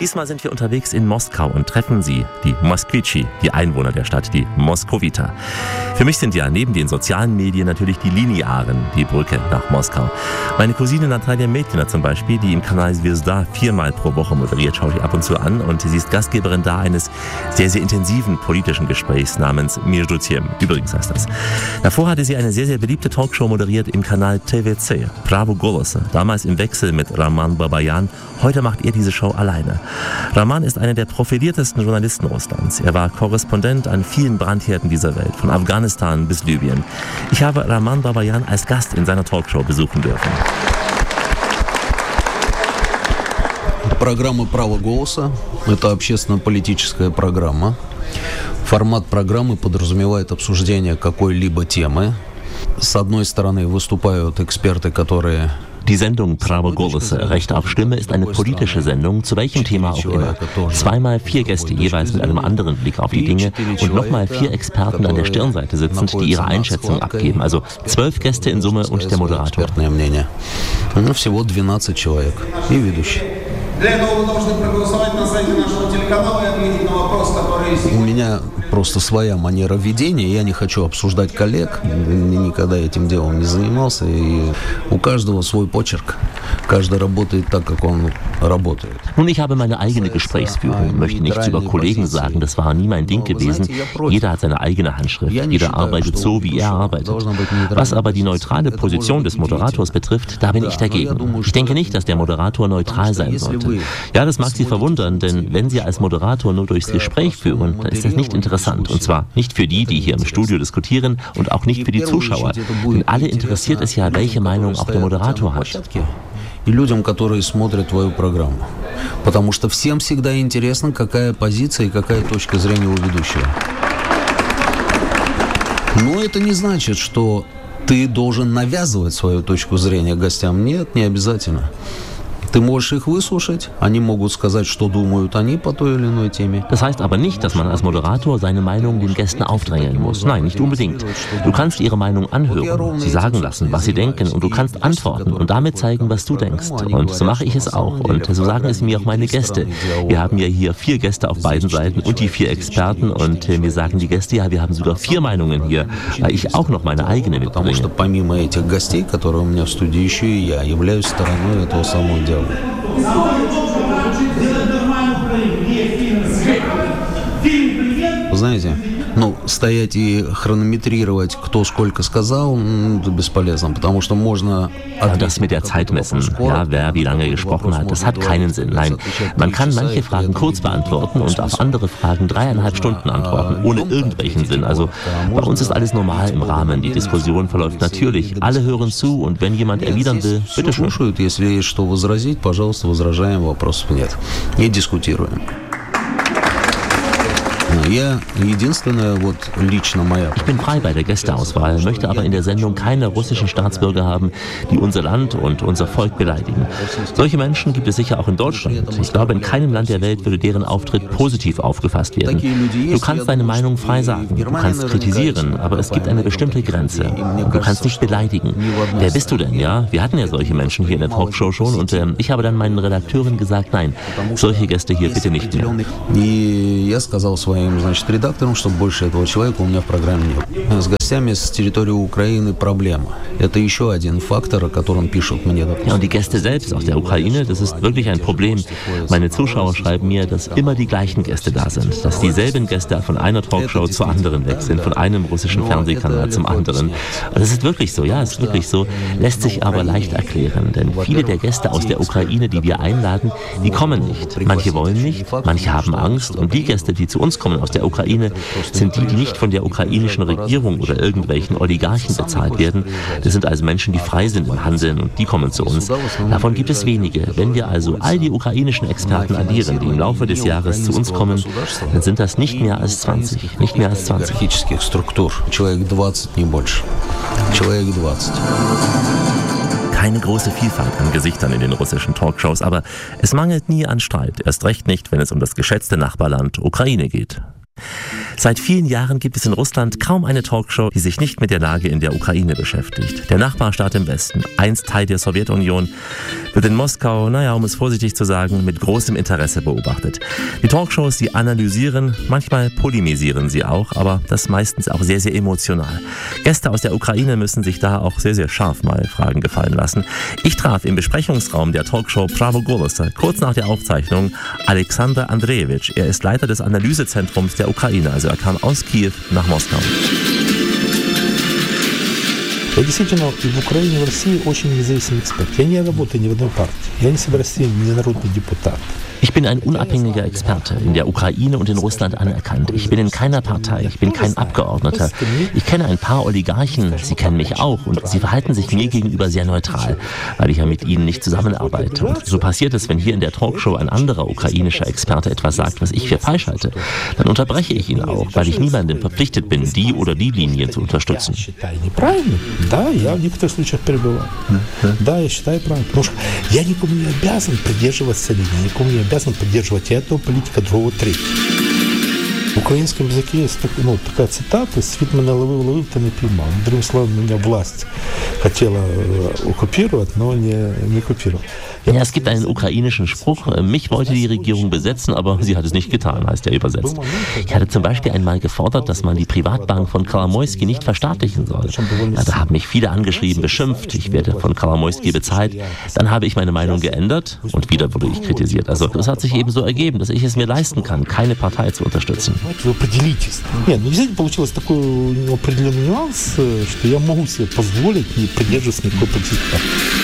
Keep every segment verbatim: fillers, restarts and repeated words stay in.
Diesmal sind wir unterwegs in Moskau und treffen Sie, die Moskwichi, die Einwohner der Stadt, die Moskowiter. Für mich sind ja neben den sozialen Medien natürlich die Linearen die Brücke nach Moskau. Meine Cousine Natalia Metliner zum Beispiel, die im Kanal Zvezda viermal pro Woche moderiert, schaue ich ab und zu an und sie ist Gastgeberin da eines sehr, sehr intensiven politischen Gesprächs namens Между тем. Übrigens heißt das. Davor hatte sie eine sehr, sehr beliebte Talkshow moderiert im Kanal T V C, Pravo Голоса, damals im Wechsel mit Roman Babayan. Heute macht er diese Show alleine. Roman ist einer der profiliertesten Journalisten Russlands. Er war Korrespondent an vielen Brandherden dieser Welt, von Afghanistan bis Libyen. Ich habe Roman Babayan als Gast in seiner Talkshow besuchen dürfen. Программа «Право голоса» – это общественно-политическая программа. Формат программы подразумевает обсуждение какой-либо темы. С одной стороны выступают эксперты, которые... Die Sendung Pravo Голоса, Recht auf Stimme, ist eine politische Sendung, zu welchem Thema auch immer. Zweimal vier Gäste jeweils mit einem anderen Blick auf die Dinge und nochmal vier Experten an der Stirnseite sitzend, die ihre Einschätzung abgeben. Also zwölf Gäste in Summe und der Moderator. Всего двенадцать человек и ведущий. У меня просто своя манера ведения, я не хочу обсуждать коллег, никогда этим делом не занимался, и у каждого свой почерк, каждый работает так, как он работает. Nun, ich habe meine eigene Gesprächsführung, möchte nichts über Kollegen sagen, das war nie mein Ding gewesen. Jeder hat seine eigene Handschrift, jeder arbeitet so, wie er arbeitet. Was aber die neutrale Position des Moderators betrifft, da bin ich dagegen. Ich denke nicht, dass der Moderator neutral sein sollte. Ja, das mag Sie verwundern, denn wenn Sie als Moderator nur durchs Gespräch führen, dann ist das nicht interessant. Und zwar nicht für die, die hier im Studio diskutieren und auch nicht für die Zuschauer. Denn alle interessiert es ja, welche Meinung auch der Moderator hat. И людям, которые смотрят твою программу. Потому что всем всегда интересно, какая позиция и какая точка зрения у ведущего. Но это не значит, что ты должен навязывать свою точку зрения гостям. Нет, не обязательно. Ты можешь их выслушать, они могут сказать, что думают они по той или иной теме. Das heißt aber nicht, dass man als Moderator seine Meinung den Gästen aufdrängen muss. Nein, nicht unbedingt. Du kannst ihre Meinung anhören, sie sagen lassen, was sie denken und du kannst antworten und damit zeigen, was du denkst. Und so mache ich es auch und so sagen es mir auch meine Gäste. Wir haben ja hier vier Gäste auf beiden Seiten und die vier Experten und mir sagen die Gäste, ja, wir haben sogar vier Meinungen hier, weil ich auch noch meine eigene mitbringe. Потому что помимо этих гостей, которые у меня в студии, еще и я являюсь стороной этого самого дела. Знаете, ну, стоять и хронометрировать, кто сколько сказал, это бесполезно, потому что можно... Ja, das mit der Zeit messen, ja, wer wie lange gesprochen hat, das hat keinen Sinn. Nein, man kann manche Fragen kurz beantworten und auf andere Fragen dreieinhalb Stunden antworten, ohne irgendwelchen Sinn. Also bei uns ist alles normal im Rahmen, die Diskussion verläuft natürlich, alle hören zu und wenn jemand erwidern will, bitteschön. Если есть что возразить, пожалуйста, возражаем, вопросов нет. Не дискутируем. Ich bin frei bei der Gästeauswahl, möchte aber in der Sendung keine russischen Staatsbürger haben, die unser Land und unser Volk beleidigen. Solche Menschen gibt es sicher auch in Deutschland. Ich glaube, in keinem Land der Welt würde deren Auftritt positiv aufgefasst werden. Du kannst deine Meinung frei sagen, du kannst kritisieren, aber es gibt eine bestimmte Grenze. Du kannst nicht beleidigen. Wer bist du denn, ja? Wir hatten ja solche Menschen hier in der Talkshow schon und äh, ich habe dann meinen Redakteuren gesagt, nein, solche Gäste hier bitte nicht mehr. Значит, редактором, чтобы больше этого человека у меня в программе нет. С гостями с территории Украины проблема. Это еще один фактор, о котором пишут мне. Ja, und die Gäste selbst aus der Ukraine, das ist wirklich ein Problem. Meine Zuschauer schreiben mir, dass immer die gleichen Gäste da sind, dass dieselben Gäste von einer Talkshow zur anderen weg sind, von einem russischen Fernsehkanal zum anderen. Und das ist wirklich so, ja, es ist wirklich so, lässt sich aber leicht erklären, denn viele der Gäste aus der Ukraine, die wir einladen, die kommen nicht. Manche wollen nicht, manche haben Angst und die Gäste, die zu uns kommen aus der Ukraine, sind die, die nicht von der ukrainischen Regierung oder irgendwelchen Oligarchen bezahlt werden. Das sind also Menschen, die frei sind im Handeln und die kommen zu uns. Davon gibt es wenige. Wenn wir also all die ukrainischen Experten addieren, die im Laufe des Jahres zu uns kommen, dann sind das nicht mehr als zwanzig. Nicht mehr als zwanzig. Keine große Vielfalt an Gesichtern in den russischen Talkshows, aber es mangelt nie an Streit. Erst recht nicht, wenn es um das geschätzte Nachbarland Ukraine geht. Seit vielen Jahren gibt es in Russland kaum eine Talkshow, die sich nicht mit der Lage in der Ukraine beschäftigt. Der Nachbarstaat im Westen, einst Teil der Sowjetunion, wird in Moskau, naja, um es vorsichtig zu sagen, mit großem Interesse beobachtet. Die Talkshows, sie analysieren, manchmal polemisieren sie auch, aber das meistens auch sehr, sehr emotional. Gäste aus der Ukraine müssen sich da auch sehr, sehr scharf mal Fragen gefallen lassen. Ich traf im Besprechungsraum der Talkshow Pravo Golosa kurz nach der Aufzeichnung Alexander Andrejewitsch. Er ist Leiter des Analysezentrums der Ukraine, also er kam aus Kiew nach Moskau. Я действительно в Украине, в России очень независимый эксперт. Я не работаю ни в одной партии. Я не собираюсь ни народный депутат. Ich bin ein unabhängiger Experte, in der Ukraine und in Russland anerkannt. Ich bin in keiner Partei, ich bin kein Abgeordneter. Ich kenne ein paar Oligarchen, sie kennen mich auch und sie verhalten sich mir gegenüber sehr neutral, weil ich ja mit ihnen nicht zusammenarbeite. Und so passiert es, wenn hier in der Talkshow ein anderer ukrainischer Experte etwas sagt, was ich für falsch halte, dann unterbreche ich ihn auch, weil ich niemandem verpflichtet bin, die oder die Linie zu unterstützen. Да, я в некоторых случаях перебиваю. Да, я считаю правильно. Потому что я никому не обязан придерживаться линии, никому не обязан поддерживать этого политика, другого, третьего. В украинском языке есть так, ну, такая цитата: «Свет меня ловил, ловил, ты не поймал». Другими словами, меня власть хотела оккупировать, но не, не оккупировала. Ja, es gibt einen ukrainischen Spruch, mich wollte die Regierung besetzen, aber sie hat es nicht getan, heißt er übersetzt. Ich hatte zum Beispiel einmal gefordert, dass man die Privatbank von Kolomoisky nicht verstaatlichen soll. Ja, da haben mich viele angeschrieben, beschimpft, ich werde von Kolomoisky bezahlt. Dann habe ich meine Meinung geändert und wieder wurde ich kritisiert. Also es hat sich eben so ergeben, dass ich es mir leisten kann, keine Partei zu unterstützen. Нет, ну действительно получилось такой определенный нюанс, что я могу себе позволить не придерживаться никакой политики.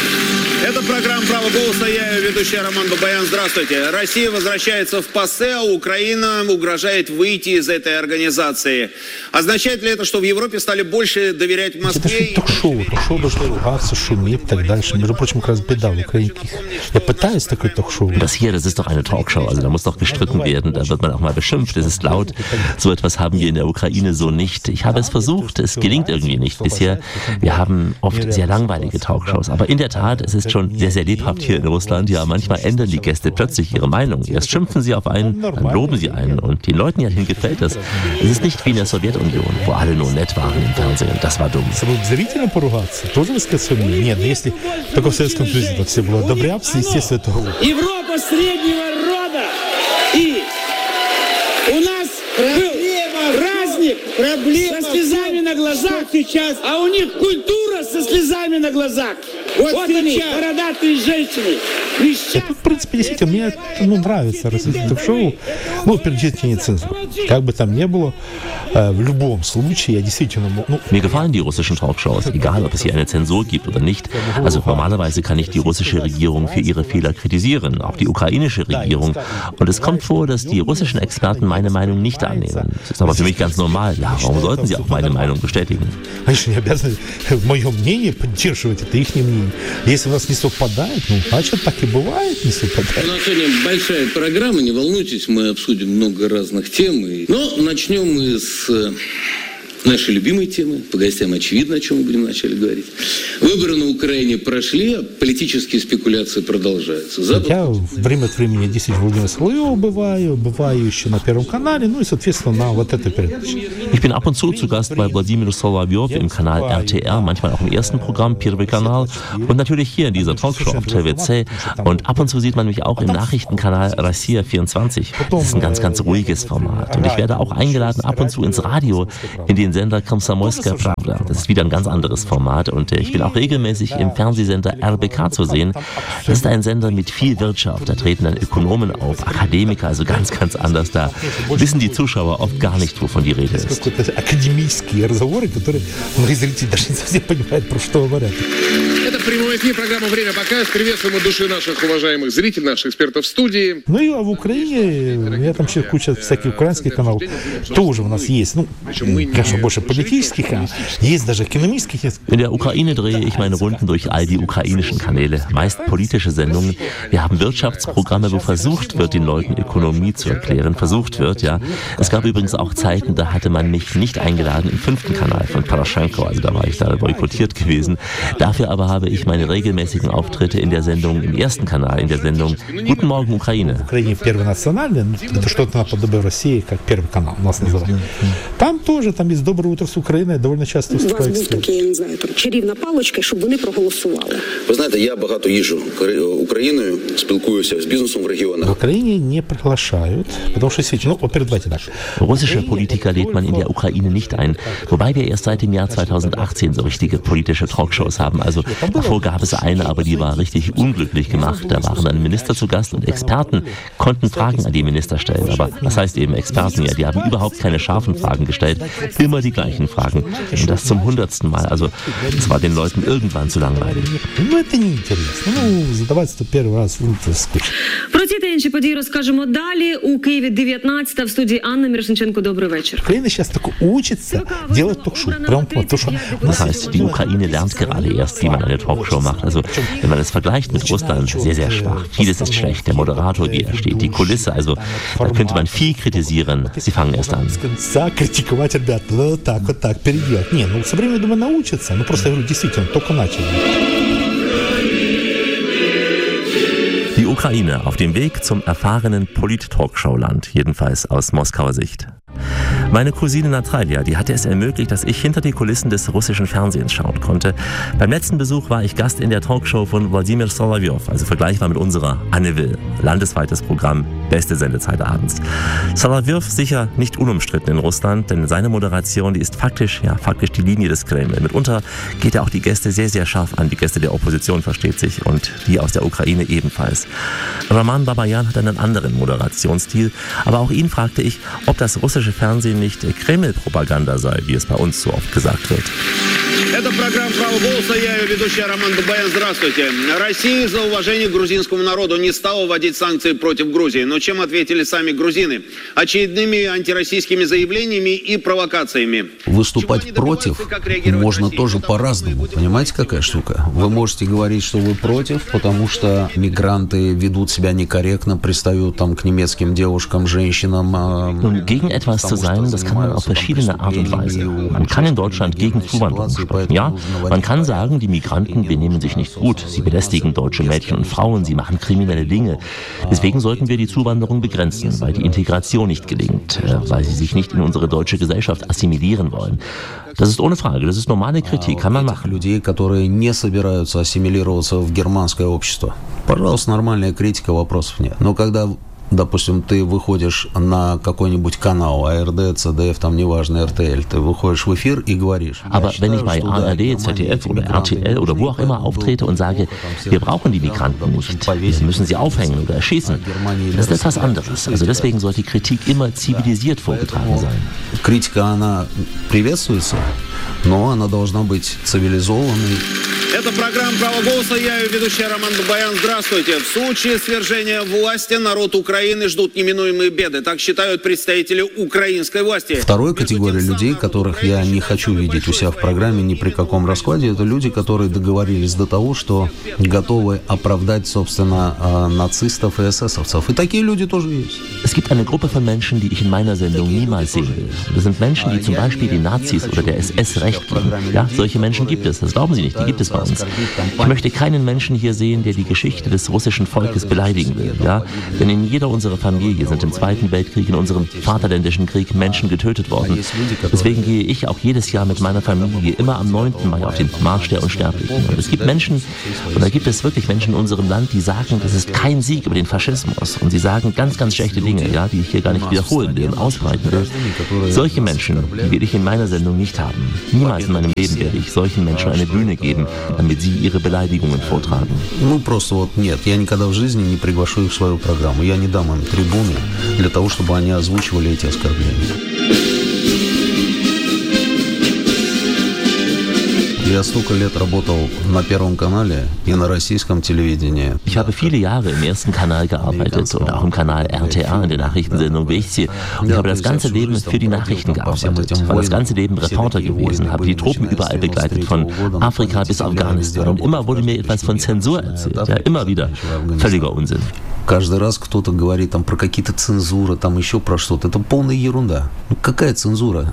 Это программа «Право голоса». Я ее ведущий Роман Бабаян. Здравствуйте. Россия возвращается в ПАСЕ, а Украина угрожает выйти из этой организации. Означает ли это, что в Европе стали больше доверять Москве? Это же ток-шоу. Ток-шоу должно ругаться, шуметь и так дальше. Между прочим, как раз беда в Украине. Я пытаюсь такое ток-шоу. Das hier, das ist doch eine Talkshow. Also da muss doch gestritten werden. Da wird man auch mal beschimpft. Es ist laut. So etwas haben wir in der Ukraine so nicht. Ich habe es versucht. Es gelingt irgendwie nicht bisher. Wir haben oft sehr langweilige Talkshows. Aber in der Tat, es ist schon sehr, sehr lebhaft hier in Russland. Ja, manchmal ändern die Gäste plötzlich ihre Meinung. Erst schimpfen sie auf einen, dann loben sie einen. Und den Leuten hier gefällt das. Es ist nicht wie in der Sowjetunion, wo alle nur nett waren im Fernsehen. Das war dumm. Европа среднего рода. И у нас был праздник со слезами на глазах сейчас, а у них культура со слезами на глазах. Вот, вот они, бородатые женщины. Это, в принципе, действительно, мне ну, нравится российское ток-шоу. Ну, перед этим не цензура. Как бы там ни было, äh, в любом случае, я действительно... Ну, Mir gefallen die russischen Talkshows, egal ob es hier eine Zensur gibt oder nicht. Also normalerweise kann ich die russische Regierung für ihre Fehler kritisieren, auch die ukrainische Regierung. Und es kommt vor, dass die russischen Experten meine Meinung nicht annehmen. Das ist aber für mich ganz normal. Ja, warum sollten sie auch meine Meinung bestätigen? Они же не обязаны мое мнение поддерживать, это их мнение. Если у нас не совпадает, ну, значит, так и бывает, не совпадает. У нас сегодня большая программа, не волнуйтесь, мы обсудим много разных тем. Но начнем мы с нашей любимой темы. По гостям очевидно, о чем мы будем вначале говорить. Выборы на Украине прошли, а политические спекуляции продолжаются. Запад... Я время от времени действительно Владимир Соловьев бываю, бываю еще на Первом канале, ну и, соответственно, на вот этой передаче. Ich bin ab und zu zu Gast bei Wladimir Solowjow im Kanal R T R, manchmal auch im ersten Programm, Первый Kanal und natürlich hier in dieser Talkshow auf T V C. Und ab und zu sieht man mich auch im Nachrichtenkanal Россия vierundzwanzig. Das ist ein ganz, ganz ruhiges Format. Und ich werde auch eingeladen ab und zu ins Radio, in den Sender Komsomolskaja Prawda. Das ist wieder ein ganz anderes Format und ich bin auch regelmäßig im Fernsehsender R B K zu sehen. Das ist ein Sender mit viel Wirtschaft. Da treten dann Ökonomen auf, Akademiker, also ganz, ganz anders. Da wissen die Zuschauer oft gar nicht, wovon die Rede ist. Академические разговоры, которые многие зрители даже не совсем понимают, про что говорят. Это прямой эфир, программа «Время покажет». Приветствуем от души наших уважаемых зрителей, наших экспертов в студии. Ну и а в Украине, я там сейчас куча всяких украинских каналов, тоже у нас есть. Ну, конечно, больше политических, есть даже экономических. In der Ukraine drehe ich meine Runden durch all die ukrainischen Kanäle, meist politische Sendungen. Wir haben Wirtschaftsprogramme, wo versucht wird, den Leuten Ökonomie zu erklären. Versucht wird, ja. Es gab übrigens auch Zeiten, da hatte man mich nicht eingeladen im fünften Kanal von Poroschenko, also da war ich da boykottiert gewesen. Dafür aber habe ich meine regelmäßigen Auftritte in der Sendung im ersten Kanal, in der Sendung Guten Morgen Ukraine. В Украине первый национальный, это что-то наподобие России, как Первый канал у нас называют. Там тоже, там есть «Доброе утро с Украины», довольно часто выступают. У вас був такий, я не знаю, там, чарівна паличка, щоб вони проголосували. Ви знаєте, я багато їжджу Україною, спілкуюся з бізнесом в регіонах. В Украине не приглашают, потому что действительно, ну, во-первых, давайте так. Russische Politiker lädt man in der Ukraine nicht ein, wobei wir erst seit dem Jahr zweitausendachtzehn so richtige politische Talkshows haben. Also davor gab es eine, aber die war richtig unglücklich gemacht. Da waren dann Minister zu Gast und Experten konnten Fragen an die Minister stellen. Aber was heißt eben Experten? Ja, die haben überhaupt keine scharfen Fragen gestellt, immer die gleichen Fragen. Und das zum hundertsten Mal. Also das war den Leuten irgendwann zu langweilig. Ну, это неинтересно. Ну, задавать это первый раз, ну, это скучно. Про ці та інші події розкажемо далі. У Києві дев'ятнадцята, в студії Анна Мірошниченко. Добрий вечір. Украина сейчас только учится делать ток-шоу. Прям, потому что... Das heißt, die Ukraine lernt gerade erst, wie man eine Talkshow macht. Also, wenn man es vergleicht mit Russland, sehr, sehr schwach. Vieles ist schlecht. Der Moderator, wie er steht, die Kulisse, also, da könnte man viel kritisieren. Sie fangen erst an. Критиковать, ребята, вот так, вот так, переделать. Не, ну, со временем, думаю, научатся. Ну, просто, я говорю, действительно, только начали. Die Ukraine auf dem Weg zum erfahrenen Polit-Talkshow-Land, jedenfalls aus Moskauer Sicht. Meine Cousine Natalia, die hatte es ermöglicht, dass ich hinter die Kulissen des russischen Fernsehens schauen konnte. Beim letzten Besuch war ich Gast in der Talkshow von Wladimir Solovyov, also vergleichbar mit unserer Anne Will. Landesweites Programm, beste Sendezeit abends. Solovyov sicher nicht unumstritten in Russland, denn seine Moderation, die ist faktisch, ja, faktisch die Linie des Kreml. Mitunter geht er auch die Gäste sehr, sehr scharf an. Die Gäste der Opposition, versteht sich, und die aus der Ukraine ebenfalls. Roman Babayan hat einen anderen Moderationsstil, aber auch ihn fragte ich, ob das russische Fernsehen nicht Kreml-Propaganda sei, wie es bei uns so oft gesagt wird. Это программа «Право голоса». Я ее ведущий Роман Бабаян. Здравствуйте. Россия за уважение к грузинскому народу не стала вводить санкции против Грузии. Но чем ответили сами грузины? Очередными антироссийскими заявлениями и провокациями. Выступать против можно тоже по-разному. Понимаете, какая штука? Вы можете говорить, что вы против, потому что мигранты ведут себя некорректно, пристают там к немецким девушкам, женщинам. Nun, gegen etwas zu sein, das kann man auf verschiedene Art und Weise. Man kann in Deutschland gegen Zuwanderung sprechen. Ja, man kann sagen, die Migranten benehmen sich nicht gut. Sie belästigen deutsche Mädchen und Frauen, sie machen kriminelle Dinge. Deswegen sollten wir die Zuwanderung begrenzen, weil die Integration nicht gelingt, weil sie sich nicht in unsere deutsche Gesellschaft assimilieren wollen. Das ist ohne Frage, das ist normale Kritik, kann man machen. Людей, которые не собираются ассимилироваться в германское общество. Пожалуйста, нормальная критика, вопросов нет. Но когда, допустим, ты выходишь на какой-нибудь канал, АРД, ЦДФ, там неважно, эр тэ эл, ты выходишь в эфир и говоришь. Aber wenn ich bei A R D, Z D F oder R T L oder wo auch immer auftrete und sage, wir brauchen die Migranten nicht, wir müssen sie aufhängen oder erschießen, das ist etwas anderes. Also deswegen sollte die Kritik immer zivilisiert vorgetragen sein. Критика, она приветствуется, но она должна быть цивилизованной. Это программа «Право голоса». Я ее ведущий Роман Бабаян. Здравствуйте. В случае свержения власти народ Украины ждут неминуемые беды. Так считают представители украинской власти. Второй категории людей, которых я не хочу видеть у себя в программе ни при каком раскладе, это люди, которые договорились до того, что готовы оправдать, собственно, нацистов и эсэсовцев. И такие люди тоже есть. Es gibt eine Gruppe von Menschen, die ich in meiner Sendung niemals sehen will. Das sind Menschen, die zum Beispiel den Nazis oder der S S recht geben. Ja, solche Menschen gibt es. Das glauben Sie nicht. Die gibt es bei uns. Ich möchte keinen Menschen hier sehen, der die Geschichte des russischen Volkes beleidigen will. Ja? Denn in jeder unserer Familie sind im Zweiten Weltkrieg, in unserem Vaterländischen Krieg Menschen getötet worden. Deswegen gehe ich auch jedes Jahr mit meiner Familie immer am neunten Mai auf den Marsch der Unsterblichen. Und es gibt Menschen, und da gibt es wirklich Menschen in unserem Land, die sagen, das ist kein Sieg über den Faschismus. Und sie sagen ganz, ganz schlechte Dinge, ja, die ich hier gar nicht wiederholen will und ausbreiten will. Solche Menschen, die will ich in meiner Sendung nicht haben. Niemals in meinem Leben werde ich solchen Menschen eine Bühne geben, damit sie ihre Beleidigungen vortragen. Ну, просто вот нет, я никогда в жизни не приглашу их в свою программу. Я не дам им трибуны для того, чтобы они озвучивали эти оскорбления. Я столько лет работал на Первом канале и на российском телевидении. Ich habe viele Jahre im ersten Kanal gearbeitet und auch im Kanal R T A in der Nachrichtensendung Wichti. Und ich habe das ganze Leben für die Nachrichten gearbeitet. War das ganze Leben Reporter gewesen, habe die Truppen überall begleitet, von Afrika bis Afghanistan. Und immer wurde mir etwas von Zensur erzählt. Ja, immer wieder. Völliger Unsinn. Каждый раз кто-то говорит там про какие-то цензуры, там еще про что-то. Это полная ерунда. Ну, какая цензура?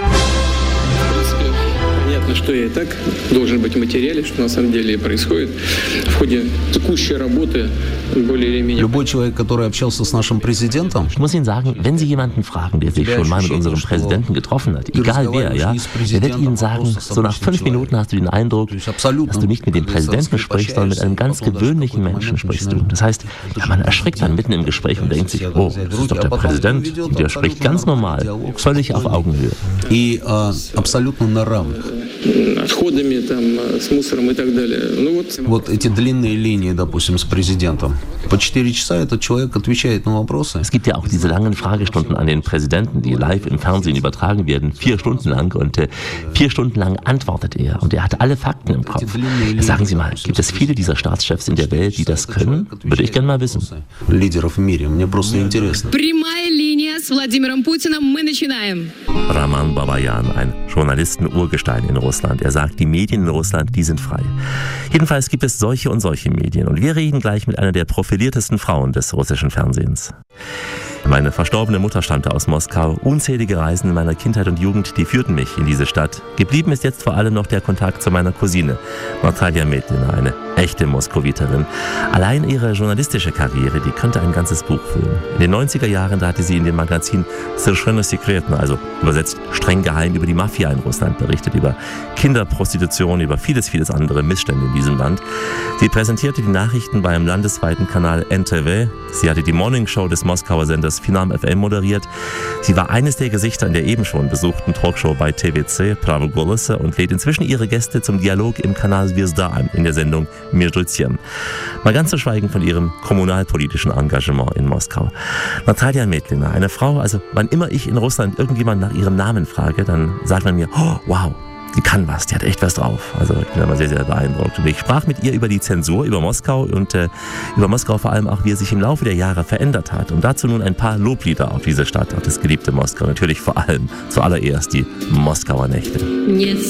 Что я и так должен быть в материале, что на самом деле происходит в ходе текущей работы более или менее. Любой человек, который общался с нашим президентом. Ich muss Ihnen sagen, wenn Sie jemanden fragen, der sich schon mal mit unserem Präsidenten getroffen hat, egal wer, ja, der wird Ihnen sagen, so nach fünf Minuten hast du den Eindruck, dass du nicht mit dem Präsidenten sprichst, sondern mit einem ganz gewöhnlichen Menschen sprichst du. Das heißt, man erschrickt dann mitten im Gespräch und denkt sich, oh, das ist doch der Präsident, und der spricht ganz normal, völlig auf Augenhöhe. И абсолютно на равных. Отходами, там, с мусором и так далее. Ну, вот. Вот эти длинные линии, допустим, с президентом. По четыре часа этот человек отвечает на вопросы. Es gibt ja auch diese langen Fragestunden an den Präsidenten, die live im Fernsehen übertragen werden, vier Stunden lang. Und äh, vier Stunden lang antwortet er. Und er hat alle Fakten im Kopf. Sagen Sie mal, gibt es viele dieser Staatschefs in der Welt, die das können? Würde ich gerne mal wissen. Лидеров в мире. Мне просто интересно. Прямая линия с Владимиром Путиным. Мы начинаем. Raman Babayan, ein Journalisten-Urgestein in Russland. Er sagt, die Medien in Russland, die sind frei. Jedenfalls gibt es solche und solche Medien. Und wir reden gleich mit einer der profiliertesten Frauen des russischen Fernsehens. Meine verstorbene Mutter stammte aus Moskau. Unzählige Reisen in meiner Kindheit und Jugend, die führten mich in diese Stadt. Geblieben ist jetzt vor allem noch der Kontakt zu meiner Cousine, Natalia Metlina, eine echte Moskowiterin. Allein ihre journalistische Karriere, die könnte ein ganzes Buch füllen. In den neunziger Jahren, da hatte sie in dem Magazin Soвершенно секретно, also übersetzt streng geheim, über die Mafia in Russland berichtet, über Kinderprostitution, über vieles, vieles andere Missstände in diesem Land. Sie präsentierte die Nachrichten beim landesweiten Kanal N T V. Sie hatte die Morningshow des Moskauer Senders Finam F M moderiert. Sie war eines der Gesichter in der eben schon besuchten Talkshow bei T V C, Pravo Golosa, und lädt inzwischen ihre Gäste zum Dialog im Kanal Zvezda ein, in der Sendung Mirjutjem. Mal ganz zu schweigen von ihrem kommunalpolitischen Engagement in Moskau. Natalia Metlina, eine Frau, also wann immer ich in Russland irgendjemand nach ihrem Namen frage, dann sagt man mir, oh, wow, die kann was, die hat echt was drauf. Also ich bin immer sehr, sehr beeindruckt. Und ich sprach mit ihr über die Zensur, über Moskau und äh, über Moskau vor allem auch, wie er sich im Laufe der Jahre verändert hat. Und dazu nun ein paar Loblieder auf diese Stadt, auf das geliebte Moskau. Natürlich vor allem, zuallererst die Moskauer Nächte. Yes.